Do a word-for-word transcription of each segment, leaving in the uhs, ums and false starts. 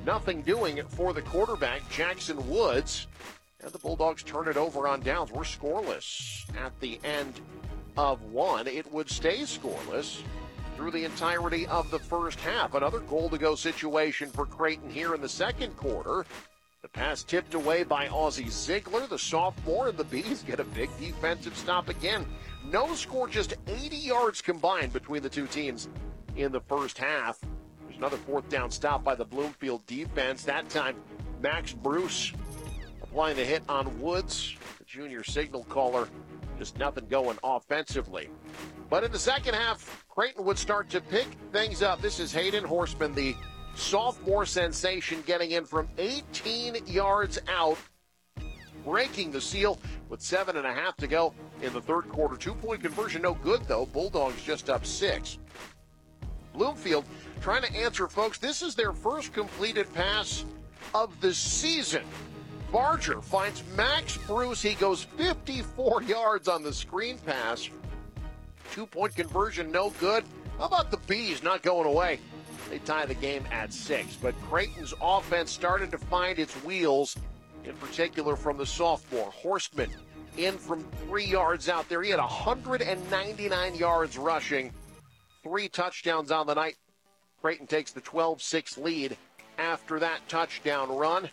Nothing doing for the quarterback, Jackson Woods. And the Bulldogs turn it over on downs. We're scoreless at the end of one. It would stay scoreless through the entirety of the first half. Another goal-to-go situation for Creighton here in the second quarter. The pass tipped away by Ozzie Ziegler, the sophomore, and the Bees get a big defensive stop again. No score, just eighty yards combined between the two teams in the first half. There's another fourth down stop by the Bloomfield defense. That time, Max Bruce applying the hit on Woods, the junior signal caller. Just nothing going offensively. But in the second half, Creighton would start to pick things up. This is Hayden Horseman, the sophomore sensation, getting in from eighteen yards out, breaking the seal with seven and a half to go in the third quarter. Two-point conversion, no good, though. Bulldogs just up six. Bloomfield trying to answer, folks. This is their first completed pass of the season. Barger finds Max Bruce. He goes fifty-four yards on the screen pass. Two-point conversion, no good. How about the Bees not going away? They tie the game at six. But Creighton's offense started to find its wheels, in particular from the sophomore. Horstman in from three yards out there. He had one hundred ninety-nine yards rushing. Three touchdowns on the night. Creighton takes the twelve six lead after that touchdown run.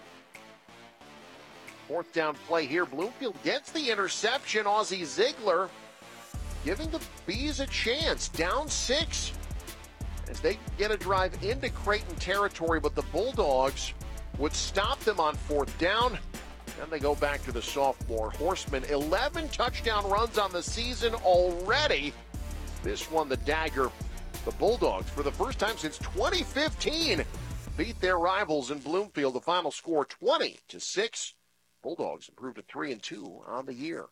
Fourth down play here. Bloomfield gets the interception. Ozzie Ziegler giving the Bees a chance. Down six as they get a drive into Creighton territory, but the Bulldogs would stop them on fourth down. Then they go back to the sophomore. Horseman, eleven touchdown runs on the season already. This one, the dagger. The Bulldogs, for the first time since twenty fifteen, beat their rivals in Bloomfield. The final score, twenty to six. Bulldogs improved to three and two on the year.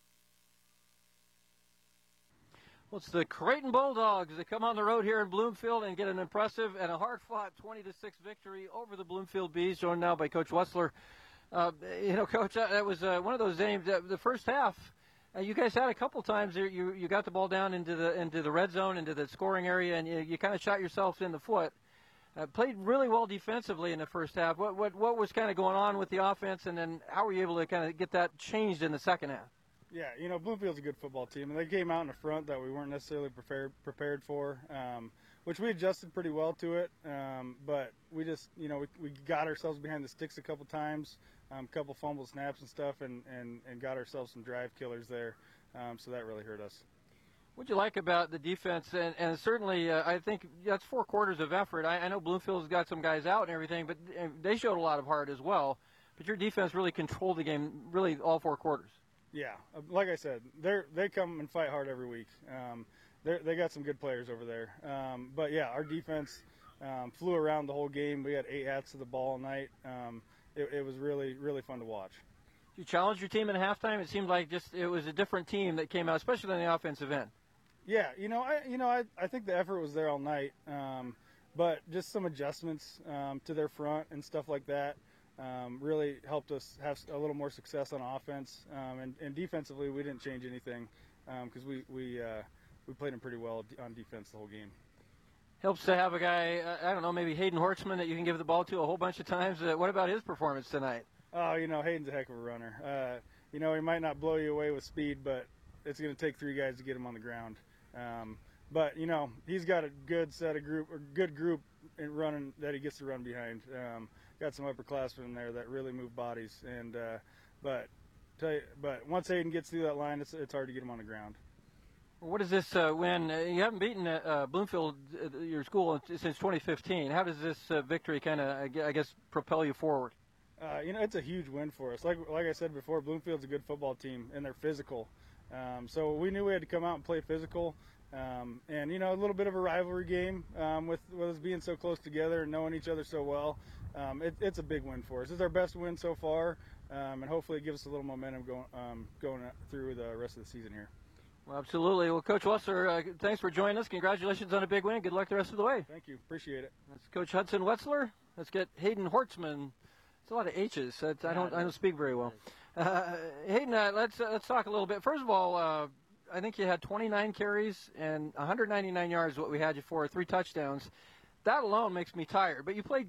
Well, it's the Creighton Bulldogs that come on the road here in Bloomfield and get an impressive and a hard-fought twenty to six victory over the Bloomfield Bees, joined now by Coach Wessler. Uh, you know, Coach, uh, that was uh, one of those games. Uh, the first half, uh, you guys had a couple times there. You you got the ball down into the into the red zone, into the scoring area, and you, you kind of shot yourselves in the foot. Uh, played really well defensively in the first half. What what what was kind of going on with the offense, and then how were you able to kind of get that changed in the second half? Yeah, you know, Bloomfield's a good football team, and they came out in the front that we weren't necessarily prepared prepared for, um, which we adjusted pretty well to it. Um, but we just, you know, we, we got ourselves behind the sticks a couple times, a um, couple fumble snaps and stuff, and, and, and got ourselves some drive killers there. Um, so that really hurt us. What do you like about the defense? And, and certainly, uh, I think that's four quarters of effort. I, I know Bloomfield's got some guys out and everything, but they showed a lot of heart as well. But your defense really controlled the game, really all four quarters. Yeah, like I said, they they come and fight hard every week. Um, they got some good players over there. Um, but, yeah, our defense um, flew around the whole game. We had eight hats to the ball all night. Um, it, it was really, really fun to watch. You challenged your team in halftime. It seemed like just it was a different team that came out, especially on the offensive end. Yeah, you know, I you know I, I think the effort was there all night, um, but just some adjustments um, to their front and stuff like that. Um, really helped us have a little more success on offense, um, and, and defensively we didn't change anything because um, we we uh, we played them pretty well on defense the whole game. Helps to have a guy, uh, I don't know, maybe Hayden Hortzman that you can give the ball to a whole bunch of times. Uh, what about his performance tonight? Oh, you know, Hayden's a heck of a runner. Uh, you know, he might not blow you away with speed, but it's going to take three guys to get him on the ground. Um, but you know, he's got a good set of group, or good group in running that he gets to run behind. Um, got some upperclassmen in there that really move bodies, and uh, but tell you, but once Hayden gets through that line, it's it's hard to get him on the ground. What does this uh, win? Uh, you haven't beaten uh, Bloomfield, uh, your school, since twenty fifteen. How does this uh, victory kind of, I guess, propel you forward? Uh, you know, it's a huge win for us. Like like I said before, Bloomfield's a good football team, and they're physical. Um, so we knew we had to come out and play physical. Um, and, you know, a little bit of a rivalry game um, with, with us being so close together and knowing each other so well. Um, it, it's a big win for us. It's our best win so far, um, and hopefully it gives us a little momentum going um, going through the rest of the season here. Well, absolutely. Well, Coach Wessler, uh, thanks for joining us. Congratulations on a big win. Good luck the rest of the way. Thank you. Appreciate it. That's Coach Hudson Wetzler. Let's get Hayden Hortzman. It's a lot of H's. That's, I don't I don't speak very well. Uh, Hayden, uh, let's uh, let's talk a little bit. First of all, uh, I think you had twenty-nine carries and one hundred ninety-nine yards. What we had you for, three touchdowns. That alone makes me tired. But you played